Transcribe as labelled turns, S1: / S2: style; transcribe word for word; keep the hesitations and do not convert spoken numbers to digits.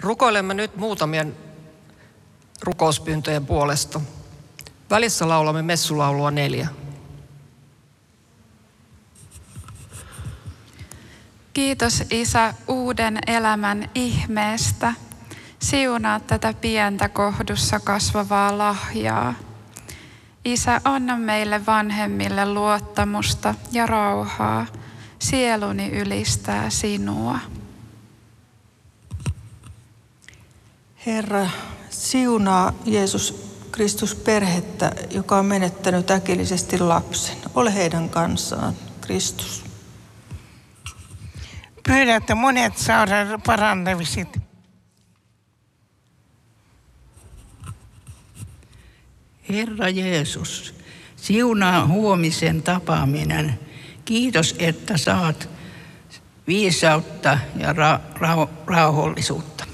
S1: Rukoilemme nyt muutamien rukouspyyntöjen puolesta. Välissä laulamme messulaulua neljä.
S2: Kiitos Isä uuden elämän ihmeestä. Siunaa tätä pientä kohdussa kasvavaa lahjaa. Isä, anna meille vanhemmille luottamusta ja rauhaa. Sieluni ylistää sinua.
S3: Herra, siunaa Jeesus Kristus perhettä, joka on menettänyt äkillisesti lapsen. Ole heidän kanssaan, Kristus.
S4: Pyydän, että monet saadaan parannevisit.
S5: Herra Jeesus, siunaa huomisen tapaaminen. Kiitos, että saat viisautta ja ra- ra- rauhallisuutta.